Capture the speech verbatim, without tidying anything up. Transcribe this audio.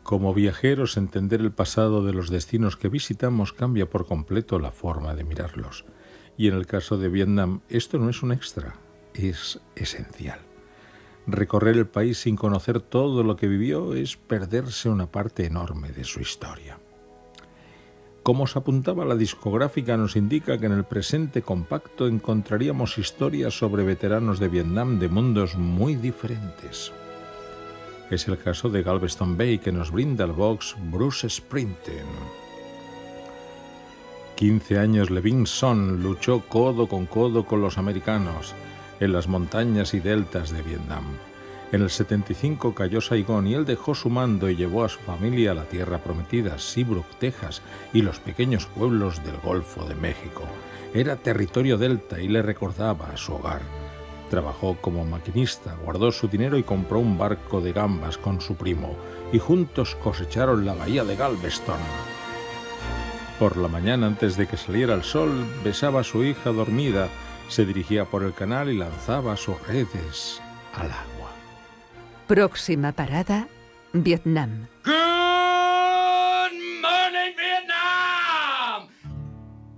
Como viajeros, entender el pasado de los destinos que visitamos cambia por completo la forma de mirarlos. Y en el caso de Vietnam, esto no es un extra, es esencial. Recorrer el país sin conocer todo lo que vivió es perderse una parte enorme de su historia. Como os apuntaba, la discográfica nos indica que en el presente compacto encontraríamos historias sobre veteranos de Vietnam de mundos muy diferentes. Es el caso de Galveston Bay que nos brinda el box Bruce Springsteen. quince años Levinson luchó codo con codo con los americanos en las montañas y deltas de Vietnam. En el setenta y cinco cayó Saigón y él dejó su mando y llevó a su familia a la tierra prometida, Seabrook, Texas, y los pequeños pueblos del Golfo de México. Era territorio delta y le recordaba a su hogar. Trabajó como maquinista, guardó su dinero y compró un barco de gambas con su primo, y juntos cosecharon la bahía de Galveston. Por la mañana, antes de que saliera el sol, besaba a su hija dormida, se dirigía por el canal y lanzaba sus redes al agua. Próxima parada, Vietnam.